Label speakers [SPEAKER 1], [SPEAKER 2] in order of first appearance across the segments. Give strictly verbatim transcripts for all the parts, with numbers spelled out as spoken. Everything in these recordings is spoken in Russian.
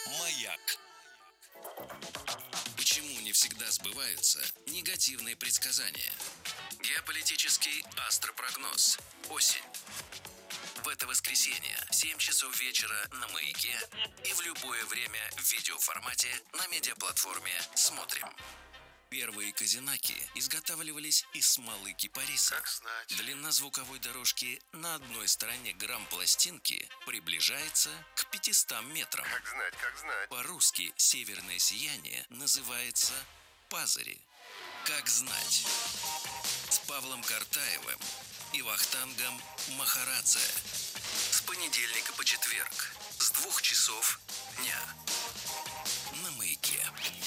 [SPEAKER 1] Маяк. Почему не всегда сбываются негативные предсказания? Геополитический астропрогноз. Осень. В это воскресенье в семь часов вечера на Маяке и в любое время в видеоформате на медиаплатформе «Смотрим». Первые казинаки изготавливались из смолы кипариса.
[SPEAKER 2] Как знать.
[SPEAKER 1] Длина звуковой дорожки на одной стороне грамм-пластинки приближается к пятистам метрам.
[SPEAKER 2] Как знать, как знать.
[SPEAKER 1] По-русски северное сияние называется пазари. Как знать. С Павлом Картаевым и Вахтангом Махарадзе. С понедельника по четверг. С двух часов дня. На Маяке.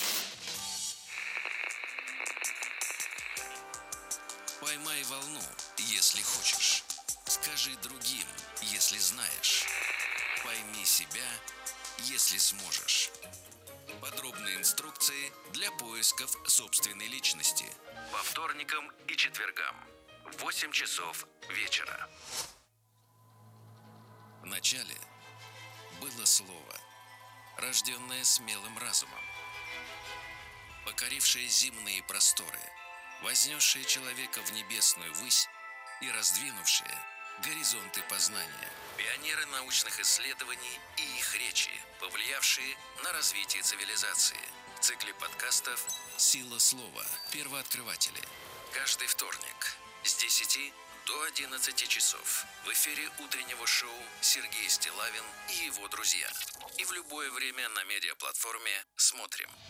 [SPEAKER 1] Поймай волну, если хочешь. Скажи другим, если знаешь. Пойми себя, если сможешь. Подробные инструкции для поисков собственной личности. По вторникам и четвергам. В восемь часов вечера. В начале было слово, рожденное смелым разумом, покорившее земные просторы, вознесшее человека в небесную высь и раздвинувшее горизонты познания. Пионеры научных исследований и их речи, повлиявшие на развитие цивилизации. В цикле подкастов «Сила слова. Первооткрыватели». Каждый вторник с десяти до одиннадцати часов в эфире утреннего шоу Сергей Стиллавин и его друзья. И в любое время на медиаплатформе «Смотрим».